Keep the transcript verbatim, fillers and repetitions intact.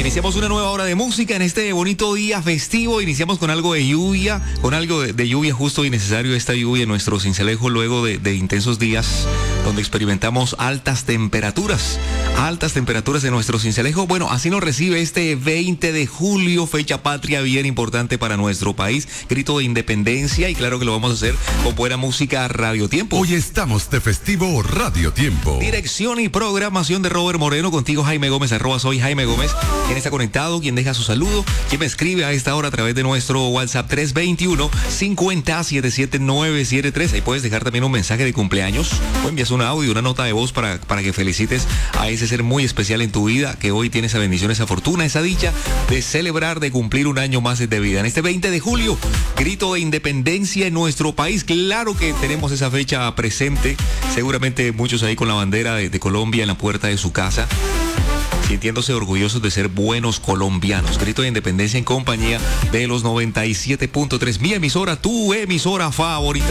Iniciamos una nueva hora de música en este bonito día festivo. Iniciamos con algo de lluvia, con algo de, de lluvia justo y necesario. Esta lluvia en nuestro Sincelejo luego de, de intensos días donde experimentamos altas temperaturas. Altas temperaturas en nuestro Sincelejo. Bueno, así nos recibe este veinte de julio, fecha patria bien importante para nuestro país. Grito de independencia y claro que lo vamos a hacer con buena música Radio Tiempo. Hoy estamos de festivo Radio Tiempo. Dirección y programación de Robert Moreno. Contigo Jaime Gómez, arroba soy Jaime Gómez. ¿Quién está conectado? ¿Quién deja su saludo? ¿Quién me escribe a esta hora a través de nuestro WhatsApp tres dos uno, cinco cero, siete siete nueve siete tres? Ahí puedes dejar también un mensaje de cumpleaños o envías un audio, una nota de voz para, para que felicites a ese ser muy especial en tu vida, que hoy tiene esa bendición, esa fortuna, esa dicha de celebrar, de cumplir un año más de vida. En este veinte de julio, grito de independencia en nuestro país. Claro que tenemos esa fecha presente. Seguramente muchos ahí con la bandera de, de Colombia en la puerta de su casa, sintiéndose orgullosos de ser buenos colombianos. Grito de independencia en compañía de los noventa y siete punto tres, mi emisora, tu emisora favorita.